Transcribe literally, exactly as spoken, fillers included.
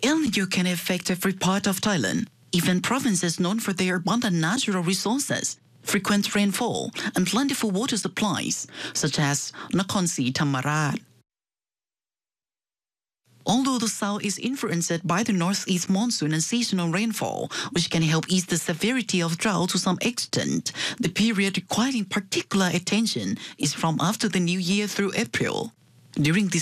El Niño can affect every part of Thailand, even provinces known for their abundant natural resources, frequent rainfall, and plentiful water supplies, such as Nakhon Si Thammarat. Although the south is influenced by the northeast monsoon and seasonal rainfall, which can help ease the severity of drought to some extent, the period requiring particular attention is from after the New Year through April. During this